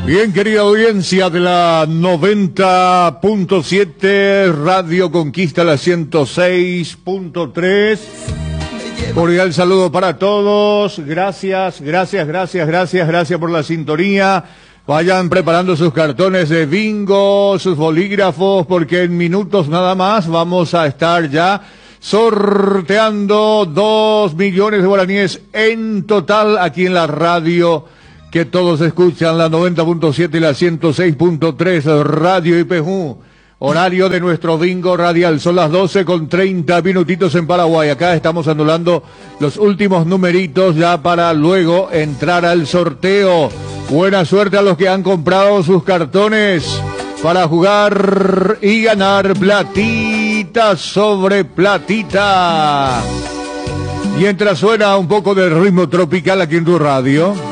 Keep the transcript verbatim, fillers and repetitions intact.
Bien, querida audiencia de la noventa punto siete, Radio Conquista la ciento seis punto tres. Cordial saludo para todos. Gracias, gracias, gracias, gracias, gracias por la sintonía. Vayan preparando sus cartones de bingo, sus bolígrafos, porque en minutos nada más vamos a estar ya sorteando dos millones de guaraníes en total aquí en la radio que todos escuchan, la noventa punto siete y la ciento seis punto tres, Radio I P U. Horario de nuestro bingo radial, son las doce con treinta minutitos en Paraguay. Acá estamos anulando los últimos numeritos ya para luego entrar al sorteo. Buena suerte a los que han comprado sus cartones para jugar y ganar platita sobre platita. Mientras suena un poco de ritmo tropical aquí en tu radio.